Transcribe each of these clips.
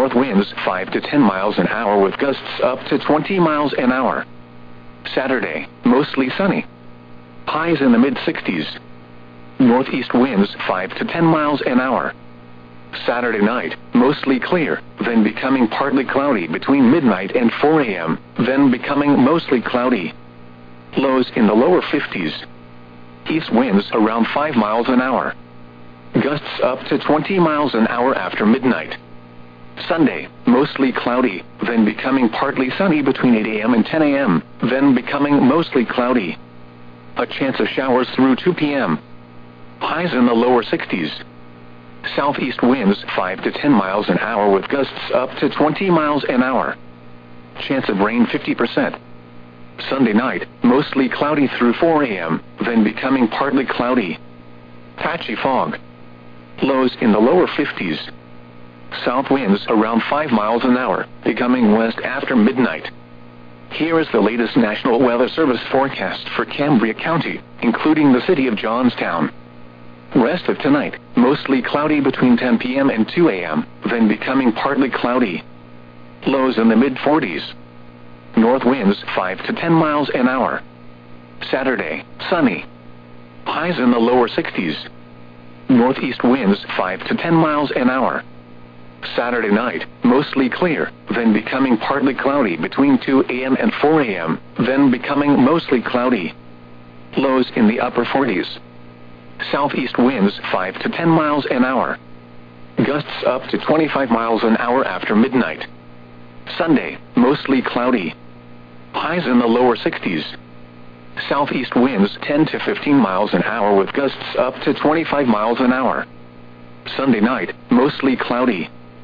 north winds 5 to 10 miles an hour with gusts up to 20 miles an hour. Saturday, mostly sunny. Highs in the mid-60s. Northeast winds 5 to 10 miles an hour. Saturday night, mostly clear, then becoming partly cloudy between midnight and 4 a.m., then becoming mostly cloudy. Lows in the lower 50s. East winds around 5 miles an hour. Gusts up to 20 miles an hour after midnight. Sunday, mostly cloudy, then becoming partly sunny between 8 a.m. and 10 a.m., then becoming mostly cloudy. A chance of showers through 2 p.m. Highs in the lower 60s. Southeast winds 5 to 10 miles an hour with gusts up to 20 miles an hour. Chance of rain 50%. Sunday night, mostly cloudy through 4 a.m., then becoming partly cloudy. Patchy fog. Lows in the lower 50s. South winds around 5 miles an hour, becoming west after midnight. Here is the latest National Weather Service forecast for Cambria County, including the city of Johnstown. Rest of tonight, mostly cloudy between 10 p.m. and 2 a.m., then becoming partly cloudy. Lows in the mid-40s. North winds 5 to 10 miles an hour. Saturday, sunny. Highs in the lower 60s. Northeast winds 5 to 10 miles an hour. Saturday night, mostly clear, then becoming partly cloudy between 2 a.m. and 4 a.m., then becoming mostly cloudy. Lows in the upper 40s. Southeast winds 5 to 10 miles an hour. Gusts up to 25 miles an hour after midnight. Sunday, mostly cloudy. Highs in the lower 60s. Southeast winds 10 to 15 miles an hour with gusts up to 25 miles an hour. Sunday night, mostly cloudy.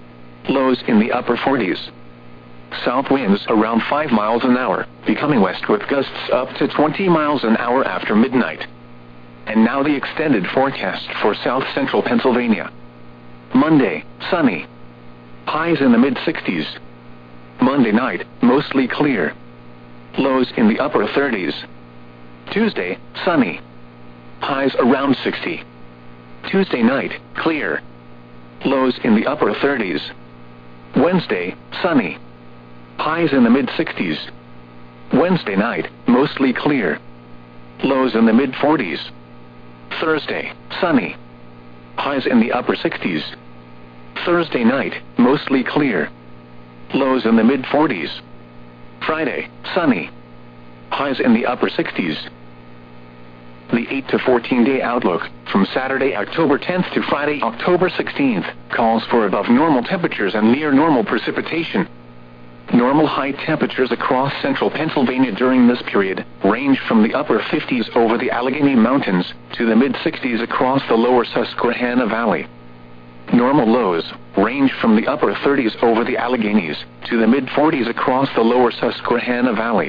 Lows in the upper 40s. South winds around 5 miles an hour, becoming west with gusts up to 20 miles an hour after midnight. And now the extended forecast for south central Pennsylvania. Monday, sunny. Highs in the mid-60s. Monday night, mostly clear. Lows in the upper 30s. Tuesday, sunny. Highs around 60. Tuesday night, clear. Lows in the upper 30s. Wednesday, sunny. Highs in the mid-60s. Wednesday night, mostly clear. Lows in the mid-40s. Thursday, sunny. Highs in the upper 60s. Thursday night, mostly clear. Lows in the mid-40s. Friday, sunny. Highs in the upper 60s. The 8 to 14-day outlook, from Saturday, October 10th to Friday, October 16th, calls for above normal temperatures and near normal precipitation. Normal high temperatures across central Pennsylvania during this period range from the upper 50s over the Allegheny Mountains to the mid-60s across the lower Susquehanna Valley. Normal lows range from the upper 30s over the Alleghenies to the mid-40s across the lower Susquehanna Valley.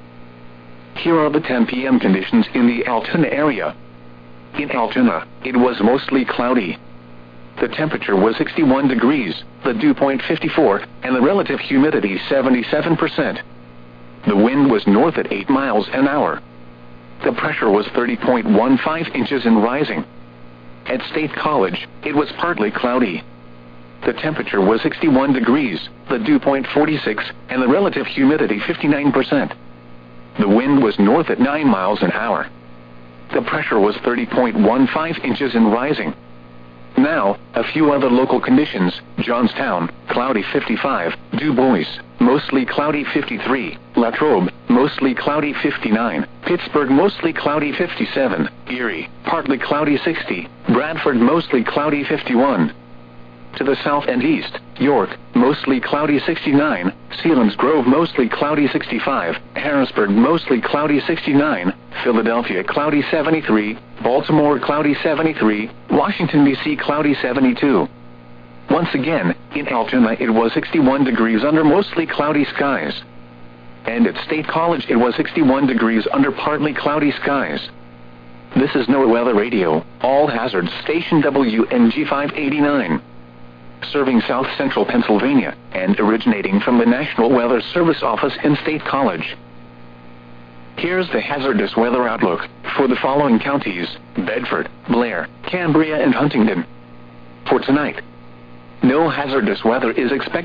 Here are the 10 p.m. conditions in the Altoona area. In Altoona, it was mostly cloudy. The temperature was 61 degrees, the dew point 54, and the relative humidity 77%. The wind was north at 8 miles an hour. The pressure was 30.15 inches and rising. At State College, it was partly cloudy. The temperature was 61 degrees, the dew point 46, and the relative humidity 59%. The wind was north at 9 miles an hour. The pressure was 30.15 inches and rising. Now, a few other local conditions: Johnstown, cloudy 55, Du Bois, mostly cloudy 53, Latrobe, mostly cloudy 59, Pittsburgh, mostly cloudy 57, Erie, partly cloudy 60, Bradford, mostly cloudy 51. To the south and east, York, mostly cloudy 69, Selinsgrove, mostly cloudy 65, Harrisburg, mostly cloudy 69, Philadelphia, cloudy 73, Baltimore, cloudy 73, Washington, D.C., cloudy 72. Once again, in Altoona it was 61 degrees under mostly cloudy skies. And at State College it was 61 degrees under partly cloudy skies. This is NOAA Weather Radio, all hazards, station WNG 589. Serving south central Pennsylvania, and originating from the National Weather Service office in State College. Here's the hazardous weather outlook for the following counties: Bedford, Blair, Cambria, and Huntingdon. For tonight, no hazardous weather is expected.